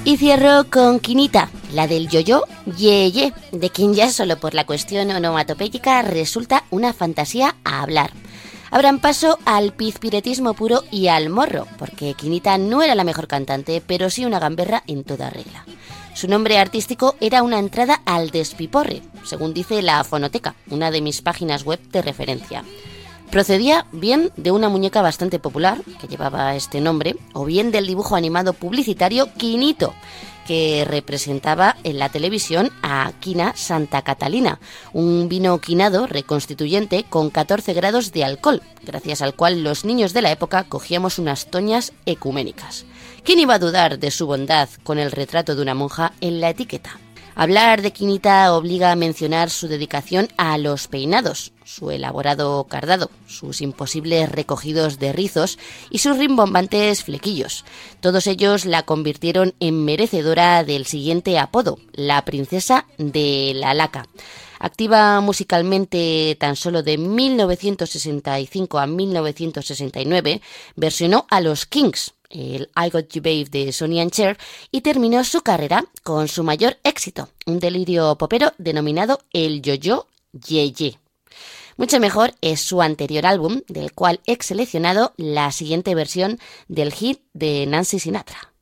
Y cierro con Quinita, la del yo-yo Ye Ye, de quien ya solo por la cuestión onomatopéyica resulta una fantasía a hablar. Abran paso al pizpiretismo puro y al morro, porque Quinita no era la mejor cantante, pero sí una gamberra en toda regla. Su nombre artístico era una entrada al despiporre, según dice la Fonoteca, una de mis páginas web de referencia. Procedía bien de una muñeca bastante popular, que llevaba este nombre, o bien del dibujo animado publicitario Quinito, que representaba en la televisión a Quina Santa Catalina, un vino quinado reconstituyente con 14 grados de alcohol, gracias al cual los niños de la época cogíamos unas toñas ecuménicas. ¿Quién iba a dudar de su bondad con el retrato de una monja en la etiqueta? Hablar de Quinita obliga a mencionar su dedicación a los peinados, su elaborado cardado, sus imposibles recogidos de rizos y sus rimbombantes flequillos. Todos ellos la convirtieron en merecedora del siguiente apodo, la princesa de la laca. Activa musicalmente tan solo de 1965 a 1969, versionó a los Kings, el I Got You Babe de Sonny and Cher, y terminó su carrera con su mayor éxito, un delirio popero denominado el yo-yo Ye Ye. Mucho mejor es su anterior álbum, del cual he seleccionado la siguiente versión del hit de Nancy Sinatra.